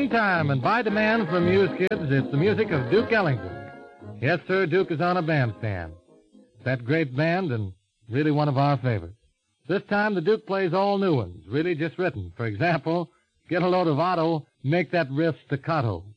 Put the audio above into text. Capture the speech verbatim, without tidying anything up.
Springtime, and by demand from you kids, it's the music of Duke Ellington. Yes, sir, Duke is on a bandstand. That great band and really one of our favorites. This time the Duke plays all new ones, really just written. For example, Get a Load of Otto, Make That Riff Staccato.